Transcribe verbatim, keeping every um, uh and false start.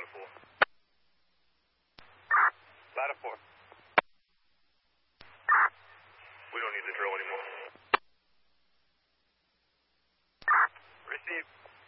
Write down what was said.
Ladder four. Ladder four. We don't need the drill anymore. Receive.